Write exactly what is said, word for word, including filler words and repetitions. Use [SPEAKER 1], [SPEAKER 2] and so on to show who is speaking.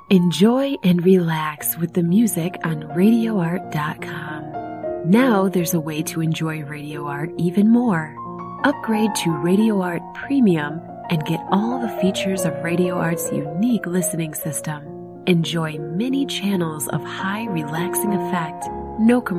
[SPEAKER 1] Enjoy and relax with the music on radio art dot com. Now there's a way to enjoy Radio Art even more. Upgrade to Radio Art Premium and get all the features of Radio Art's unique listening system. Enjoy many channels of high relaxing effect, no commercials.